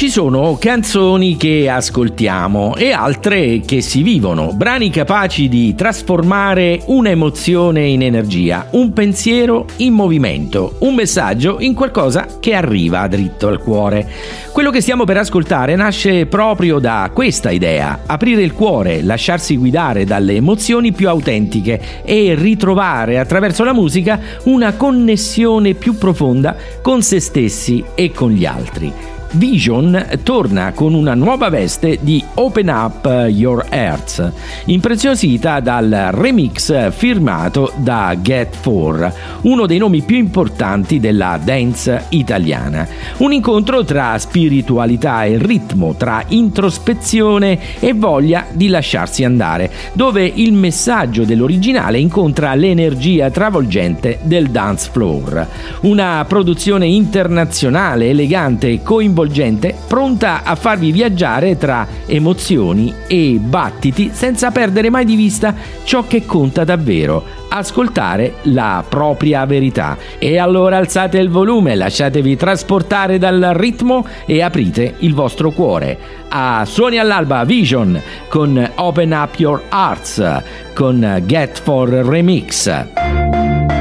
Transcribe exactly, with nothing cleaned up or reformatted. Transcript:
Ci sono canzoni che ascoltiamo e altre che si vivono, brani capaci di trasformare un'emozione in energia, un pensiero in movimento, un messaggio in qualcosa che arriva dritto al cuore. Quello che stiamo per ascoltare nasce proprio da questa idea: aprire il cuore, lasciarsi guidare dalle emozioni più autentiche e ritrovare attraverso la musica una connessione più profonda con se stessi e con gli altri. Vision torna con una nuova veste di Open Up Your Hearts, impreziosita dal remix firmato da Get four, uno dei nomi più importanti della dance italiana. Un incontro tra spiritualità e ritmo, tra introspezione e voglia di lasciarsi andare, dove il messaggio dell'originale incontra l'energia travolgente del dance floor. Una produzione internazionale, elegante e coinvolgente, pronta a farvi viaggiare tra emozioni e battiti senza perdere mai di vista ciò che conta davvero: ascoltare la propria verità. E allora alzate il volume, lasciatevi trasportare dal ritmo e aprite il vostro cuore. A Suoni all'Alba, Vision con Open Up Your Hearts con Get four Remix.